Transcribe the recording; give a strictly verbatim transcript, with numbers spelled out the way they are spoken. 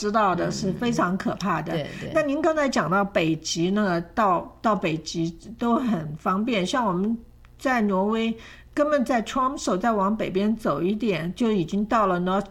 知道的，是非常可怕的。 嗯、对对。 那您刚才讲到北极呢，到到北极都很方便，像我们在挪威根本在 Tromsø 再往北边走一点就已经到了 North